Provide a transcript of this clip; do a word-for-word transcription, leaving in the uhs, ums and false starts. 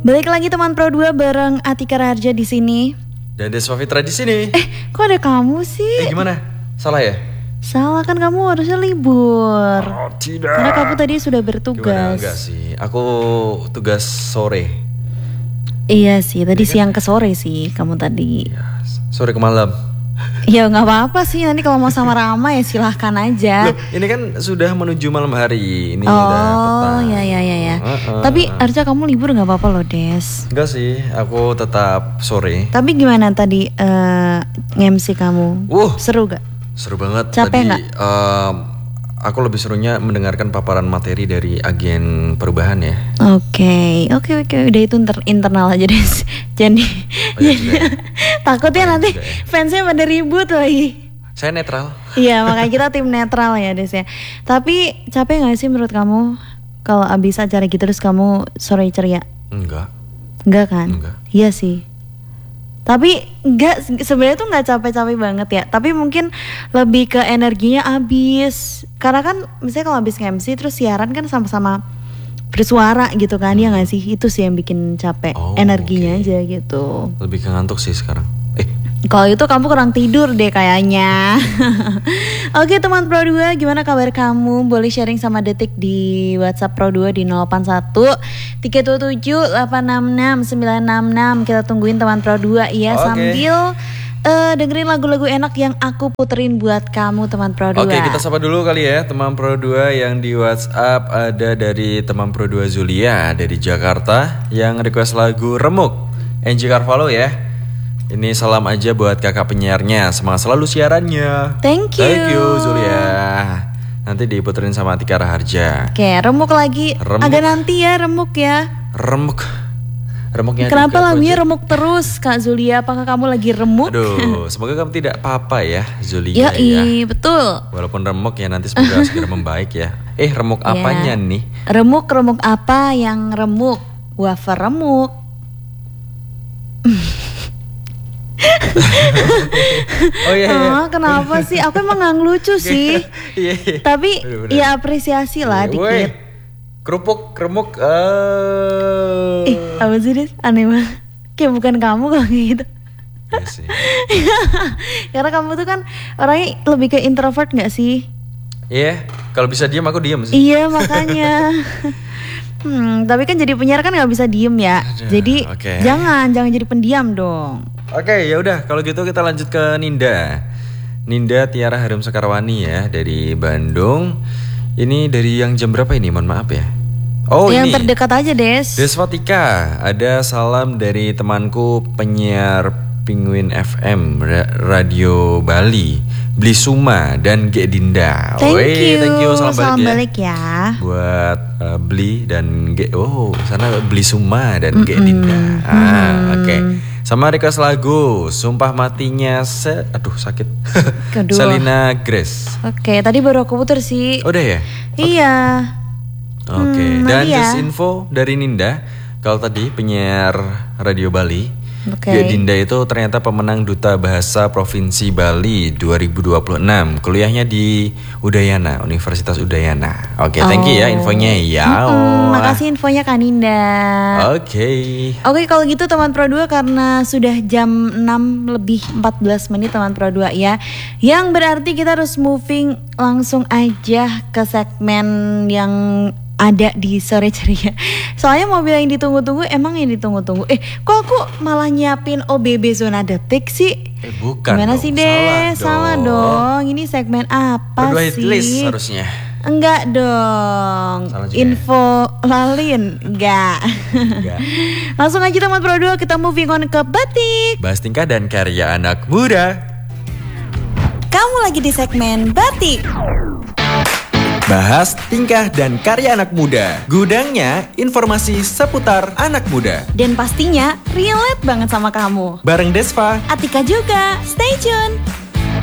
Balik lagi teman Pro dua bareng Atika Raharja di sini. Dan Deswa Fitra di sini. Eh, kok ada kamu sih? Eh, gimana? Salah ya? Salah, kan kamu harusnya libur. Oh, tidak. Karena kamu tadi sudah bertugas. Gimana? Enggak sih. Aku tugas sore. Iya sih, tadi siang ke sore sih kamu tadi. Ya, sore ke malam. Ya nggak apa-apa sih, nanti kalau mau sama Rama ya silahkan aja. Loh, ini kan sudah menuju malam hari. Ini oh, udah petang. ya ya ya ya. Uh, uh, Tapi uh. harusnya kamu libur nggak apa-apa loh, Des. Enggak sih, aku tetap sore. Tapi gimana tadi uh, nge-M C kamu? Uh, Seru gak? Seru banget. Capek tadi. nggak? Um, aku lebih serunya mendengarkan paparan materi dari agen perubahan ya. Oke, oke oke, udah itu inter- internal aja deh. Jadi, Oh, ya, sudah ya. takutnya Oh, ya, nanti sudah ya. fansnya pada ribut lagi. Saya netral. Iya, makanya kita tim netral ya, Des ya. Tapi capek nggak sih menurut kamu kalau abis acara gitu terus kamu sore ceria? Enggak. Enggak kan? Enggak. Iya sih. Tapi enggak, sebenarnya tuh nggak capek-capek banget ya. Tapi mungkin lebih ke energinya abis. Karena kan misalnya kalau abis nge-M C terus siaran kan sama-sama bersuara gitu kan, ya nggak sih? Itu sih yang bikin capek, Oh, energinya okay. aja gitu. Lebih ke ngantuk sih sekarang. Eh, Kalau itu kamu kurang tidur deh kayaknya. Oke teman Pro dua, gimana kabar kamu? Boleh sharing sama Detik di WhatsApp Pro dua di nol delapan satu tiga dua tujuh delapan enam enam sembilan enam enam. Kita tungguin teman Pro dua ya. Oke. Sambil uh, dengerin lagu-lagu enak yang aku puterin buat kamu teman Pro dua. Oke, kita sapa dulu kali ya teman Pro dua yang di WhatsApp. Ada dari teman Pro dua Zulia dari Jakarta yang request lagu Remuk Angie Carvalho ya. Ini salam aja buat kakak penyiarnya, semangat selalu siarannya. Thank you. Thank you Zulia. Nanti diputerin sama Atika Raharja. Oke, remuk lagi. Remuk. Agak nanti ya remuk ya. Remuk. Remuknya Kenapa Atika lagunya aja. remuk terus Kak Zulia? Apakah kamu lagi remuk? Aduh, semoga kamu tidak apa-apa ya Zulia Ya, ya. betul. Walaupun remuk ya, nanti semoga segera membaik ya. Eh, remuk apanya Ya. nih? Remuk, remuk apa yang remuk? Wafer remuk. Oh iya, iya. Ah, kenapa sih? Aku emang gak ngelucu sih. Iya, iya. Tapi Bener-bener. ya apresiasi lah Woi, dikit. kerupuk, remuk. eh Ih, apa sih Des? Aneh banget. Kayak bukan kamu kalau kayak gitu. Iya sih. Karena kamu tuh kan orangnya lebih ke introvert gak sih? Iya, kalau bisa diam aku diam sih. Iya makanya. Hmm, tapi kan jadi penyiar kan nggak bisa diem ya. Aduh, jadi oke. jangan, jangan jadi pendiam dong. Oke, ya udah kalau gitu kita lanjut ke Ninda. Ninda Tiara Harum Sekarwani ya dari Bandung. Ini dari yang jam berapa ini? Mohon maaf ya. Oh, yang ini. terdekat aja Des. Deswatika, ada salam dari temanku penyiar Penguin F M Ra- Radio Bali, Blisuma dan G Dinda. Thank Wey, you. thank you, salam, Salam balik, ya. balik ya. Buat uh, Bli dan G. Oh, sana Blisuma dan G Mm-mm. Dinda. Ah, Mm. oke. Sama request lagu Sumpah Matinya se aduh sakit. Kedua. Selina Grace. Oke, tadi baru aku puter sih. Oh, udah ya? Iya. Oke, Hmm, dan nanti ya. just info dari Ninda, kalau tadi penyiar Radio Bali, Oke. Gak Dinda itu ternyata pemenang Duta Bahasa Provinsi Bali dua ribu dua puluh enam. Kuliahnya di Udayana, Universitas Udayana. Oke, thank you ya infonya ya. Mm-mm, makasih infonya Kak Ninda. Oke. Oke, kalau gitu teman Pro dua karena sudah jam enam lebih empat belas menit teman Pro dua ya. Yang berarti kita harus moving langsung aja ke segmen yang ada di sore ceria. Soalnya mobil yang ditunggu-tunggu emang yang ditunggu-tunggu. Eh, kok aku malah nyiapin O B B Zona Detik sih? Eh, bukan Gimana dong, sih deh? salah Salah dong. Ini segmen apa Berdua hit sih? list harusnya. Enggak dong. Salah juga Info lalin enggak. Enggak. Langsung aja teman Pro dua kita moving on ke batik. Bahas tingkah dan karya anak muda. Kamu lagi di segmen batik. Bahas tingkah dan karya anak muda. Gudangnya informasi seputar anak muda. Dan pastinya relate banget sama kamu. Bareng Desva. Atika juga. Stay tune.